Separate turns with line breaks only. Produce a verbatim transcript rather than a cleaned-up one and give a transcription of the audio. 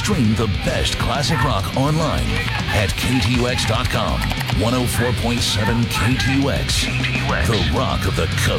Stream the best classic rock online at K T U X dot com. one oh four point seven K T U X, the rock of the coast.